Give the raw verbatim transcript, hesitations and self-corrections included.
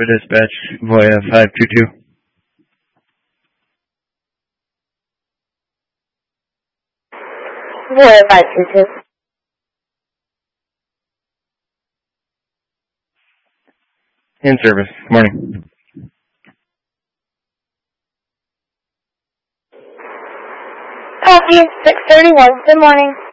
Bravo Dispatch via five two two. Via five two two. In service. Good morning. Copy six thirty-one. Good morning.